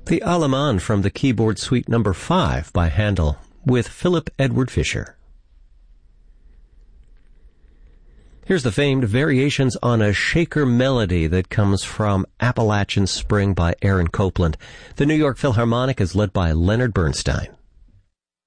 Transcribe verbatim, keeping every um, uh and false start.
The Allemande from the keyboard suite number five by Handel with Philip Edward Fischer. Here's the famed Variations on a Shaker Melody that comes from Appalachian Spring by Aaron Copland. The New York Philharmonic is led by Leonard Bernstein.